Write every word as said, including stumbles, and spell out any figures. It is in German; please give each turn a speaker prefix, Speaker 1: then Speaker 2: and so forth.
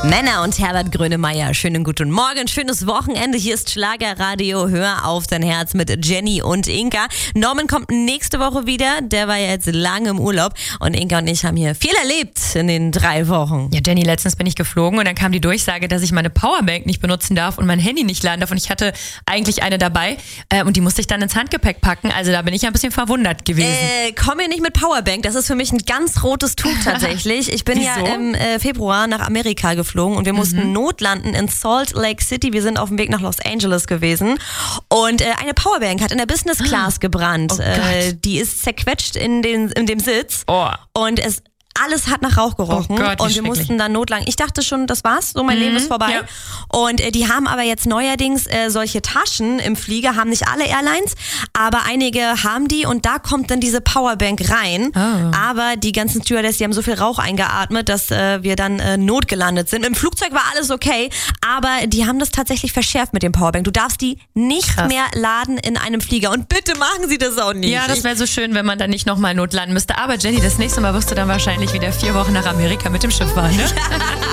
Speaker 1: Männer und Herbert Grönemeyer, schönen guten Morgen, schönes Wochenende. Hier ist Schlagerradio, hör auf dein Herz mit Jenny und Inka. Norman kommt nächste Woche wieder, der war jetzt lange im Urlaub und Inka und ich haben hier viel erlebt in den drei Wochen.
Speaker 2: Ja, Jenny, letztens bin ich geflogen und dann kam die Durchsage, dass ich meine Powerbank nicht benutzen darf und mein Handy nicht laden darf und ich hatte eigentlich eine dabei äh, und die musste ich dann ins Handgepäck packen, also da bin ich ein bisschen verwundert gewesen.
Speaker 1: Äh, komm mir nicht mit Powerbank, das ist für mich ein ganz rotes Tuch tatsächlich. Ich bin
Speaker 2: Wieso?
Speaker 1: ja im äh, Februar nach Amerika geflogen und wir mussten mhm. notlanden in Salt Lake City. Wir sind auf dem Weg nach Los Angeles gewesen und äh, eine Powerbank hat in der Business Class gebrannt.
Speaker 2: Oh
Speaker 1: äh, die ist zerquetscht in, den, in dem Sitz
Speaker 2: Oh.
Speaker 1: und es alles hat nach Rauch gerochen
Speaker 2: Oh Gott, wie
Speaker 1: und wir mussten dann notlangen. Ich dachte schon, das war's, so mein mhm, Leben ist vorbei.
Speaker 2: Ja.
Speaker 1: Und äh, die haben aber jetzt neuerdings äh, solche Taschen im Flieger, haben nicht alle Airlines, aber einige haben die und da kommt dann diese Powerbank rein.
Speaker 2: Oh.
Speaker 1: Aber die ganzen Stewardess, die haben so viel Rauch eingeatmet, dass äh, wir dann äh, notgelandet sind. Im Flugzeug war alles okay, aber die haben das tatsächlich verschärft mit dem Powerbank. Du darfst die nicht
Speaker 2: Krass.
Speaker 1: mehr laden in einem Flieger und bitte machen sie das auch nicht.
Speaker 2: Ja, das wäre so schön, wenn man dann nicht nochmal notlanden müsste. Aber Jenny, das nächste Mal wirst du dann wahrscheinlich wieder vier Wochen nach Amerika mit dem Schiff fahren, ne?